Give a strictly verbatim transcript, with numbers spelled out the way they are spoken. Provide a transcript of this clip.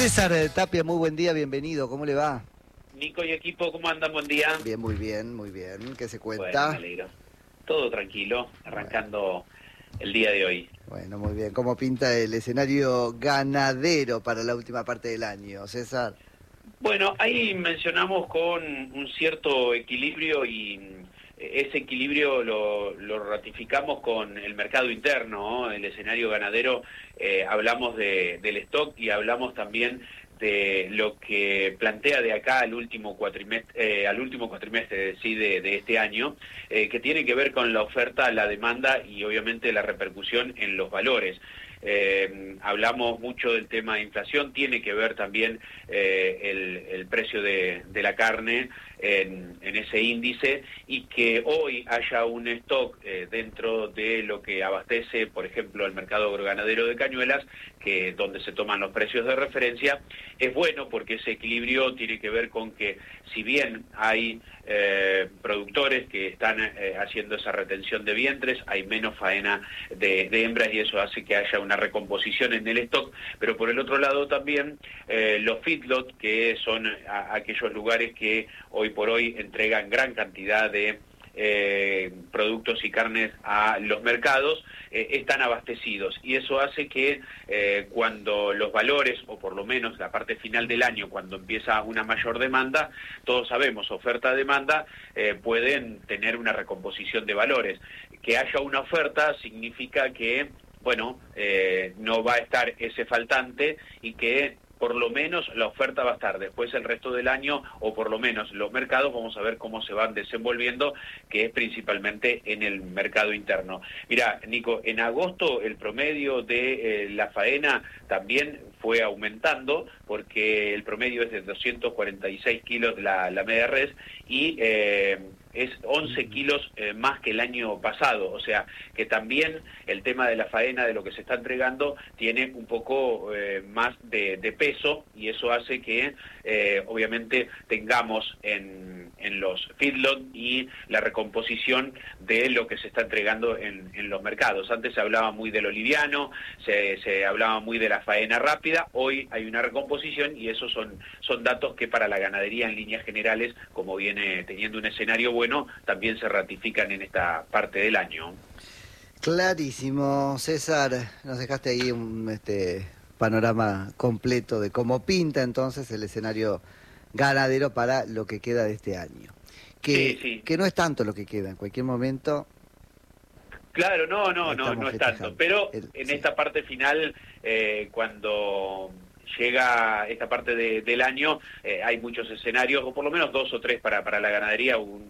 César Tapia, muy buen día, bienvenido, ¿cómo le va? Nico y equipo, ¿cómo andan? Buen día. Bien, muy bien, muy bien, ¿qué se Bueno, cuenta? me alegro. Todo tranquilo, arrancando el día de hoy. Bueno, muy bien, ¿cómo pinta el escenario ganadero para la última parte del año, César? Bueno, ahí mencionamos con un cierto equilibrio y ese equilibrio lo, lo ratificamos con el mercado interno, ¿no? El escenario ganadero, eh, hablamos de, del stock y hablamos también de lo que plantea de acá al último cuatrimestre, eh, al último cuatrimestre sí, de, de este año, eh, que tiene que ver con la oferta, la demanda y obviamente la repercusión en los valores. Eh, hablamos mucho del tema de inflación, tiene que ver también eh, el, el precio de, de la carne en, en ese índice, y que hoy haya un stock eh, dentro de lo que abastece, por ejemplo, el mercado agroganadero de Cañuelas, que donde se toman los precios de referencia, es bueno porque ese equilibrio tiene que ver con que si bien hay eh, productores que están eh, haciendo esa retención de vientres, hay menos faena de, de hembras y eso hace que haya una recomposición en el stock, pero por el otro lado también eh, los feedlot, que son a, aquellos lugares que hoy por hoy entregan gran cantidad de Eh, productos y carnes a los mercados, eh, están abastecidos, y eso hace que eh, cuando los valores, o por lo menos la parte final del año, cuando empieza una mayor demanda, todos sabemos, oferta-demanda, eh, pueden tener una recomposición de valores. Que haya una oferta significa que, bueno, eh, no va a estar ese faltante y que por lo menos la oferta va a estar. Después el resto del año, o por lo menos los mercados, vamos a ver cómo se van desenvolviendo, que es principalmente en el mercado interno. Mira, Nico, en agosto el promedio de eh, la faena también fue aumentando, porque el promedio es de doscientos cuarenta y seis kilos la, la media res, y eh, es once kilos eh, más que el año pasado, o sea que también el tema de la faena, de lo que se está entregando, tiene un poco eh, más de, de peso, y eso hace que eh, obviamente tengamos en, en los feedlot y la recomposición de lo que se está entregando en, en los mercados. Antes se hablaba muy de lo liviano, se, se hablaba muy de la faena rápida, hoy hay una recomposición, y esos son, son datos que para la ganadería en líneas generales, como viene teniendo un escenario bueno, también se ratifican en esta parte del año. Clarísimo, César, nos dejaste ahí un este, panorama completo de cómo pinta entonces el escenario ganadero para lo que queda de este año. Que, Sí, sí. que no es tanto lo que queda, en cualquier momento. Claro, no, no, no, no es tanto, pero el, en sí. esta parte final, eh, cuando llega esta parte de, del año, eh, hay muchos escenarios, o por lo menos dos o tres para, para la ganadería, un